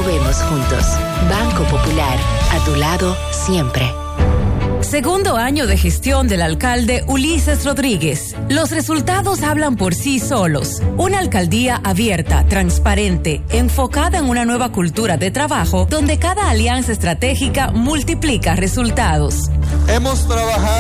movemos juntos. Banco Popular, a tu lado siempre. Segundo año de gestión del alcalde Ulises Rodríguez. Los resultados hablan por sí solos. Una alcaldía abierta, transparente, enfocada en una nueva cultura de trabajo donde cada alianza estratégica multiplica resultados. Hemos trabajado